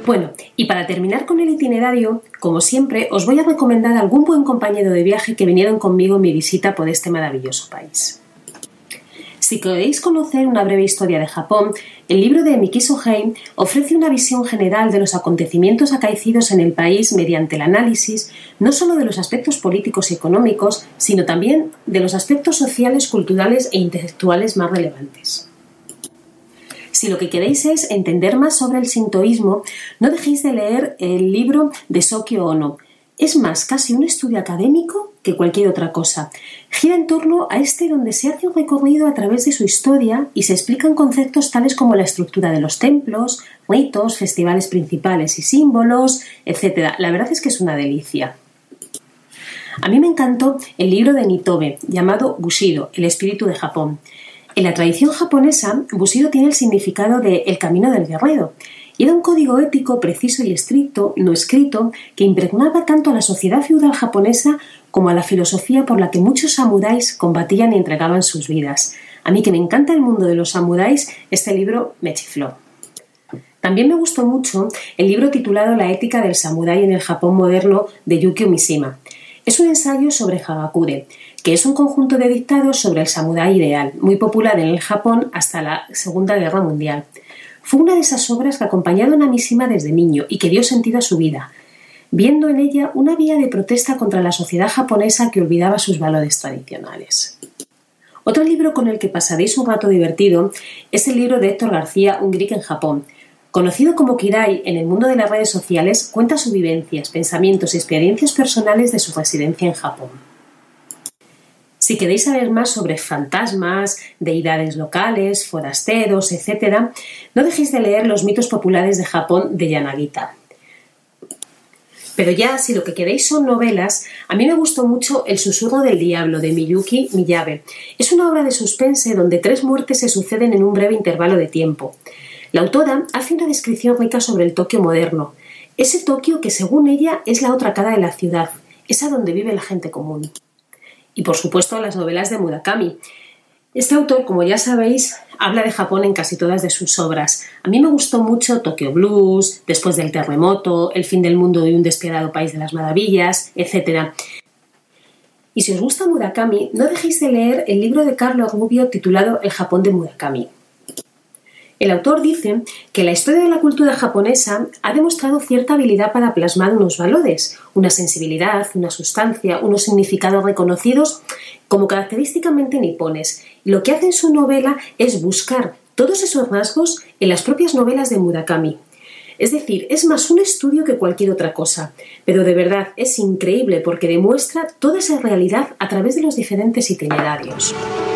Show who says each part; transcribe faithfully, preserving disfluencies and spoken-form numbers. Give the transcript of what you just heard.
Speaker 1: Bueno, y para terminar con el itinerario, como siempre, os voy a recomendar algún buen compañero de viaje que vinieron conmigo en mi visita por este maravilloso país. Si queréis conocer una breve historia de Japón, el libro de Mikiso Hei ofrece una visión general de los acontecimientos acaecidos en el país mediante el análisis no solo de los aspectos políticos y económicos, sino también de los aspectos sociales, culturales e intelectuales más relevantes. Si lo que queréis es entender más sobre el sintoísmo, no dejéis de leer el libro de Sokyo Ono. Es más casi un estudio académico que cualquier otra cosa. Gira en torno a este donde se hace un recorrido a través de su historia y se explican conceptos tales como la estructura de los templos, ritos, festivales principales y símbolos, etcétera. La verdad es que es una delicia. A mí me encantó el libro de Nitobe, llamado Bushido, el espíritu de Japón. En la tradición japonesa, Bushido tiene el significado de el camino del guerrero, y era un código ético preciso y estricto, no escrito, que impregnaba tanto a la sociedad feudal japonesa como a la filosofía por la que muchos samuráis combatían y entregaban sus vidas. A mí, que me encanta el mundo de los samuráis, este libro me chifló. También me gustó mucho el libro titulado La ética del samurái en el Japón moderno de Yukio Mishima. Es un ensayo sobre Hagakure, que es un conjunto de dictados sobre el samurái ideal, muy popular en el Japón hasta la Segunda Guerra Mundial. Fue una de esas obras que acompañaron a Mishima desde niño y que dio sentido a su vida, viendo en ella una vía de protesta contra la sociedad japonesa que olvidaba sus valores tradicionales. Otro libro con el que pasaréis un rato divertido es el libro de Héctor García, Un geek en Japón. Conocido como Kirai en el mundo de las redes sociales, cuenta sus vivencias, pensamientos y experiencias personales de su residencia en Japón. Si queréis saber más sobre fantasmas, deidades locales, forasteros, etcétera, no dejéis de leer Los mitos populares de Japón de Yanagita. Pero ya, si lo que queréis son novelas, a mí me gustó mucho El susurro del diablo de Miyuki Miyabe. Es una obra de suspense donde tres muertes se suceden en un breve intervalo de tiempo. La autora hace una descripción rica sobre el Tokio moderno, ese Tokio que según ella es la otra cara de la ciudad, esa donde vive la gente común. Y por supuesto las novelas de Murakami. Este autor, como ya sabéis, habla de Japón en casi todas de sus obras. A mí me gustó mucho Tokyo Blues, Después del terremoto, El fin del mundo y un despiadado país de las maravillas, etcétera. Y si os gusta Murakami, no dejéis de leer el libro de Carlos Rubio titulado El Japón de Murakami. El autor dice que la historia de la cultura japonesa ha demostrado cierta habilidad para plasmar unos valores, una sensibilidad, una sustancia, unos significados reconocidos como característicamente nipones. Y lo que hace en su novela es buscar todos esos rasgos en las propias novelas de Murakami. Es decir, es más un estudio que cualquier otra cosa, pero de verdad es increíble porque demuestra toda esa realidad a través de los diferentes itinerarios.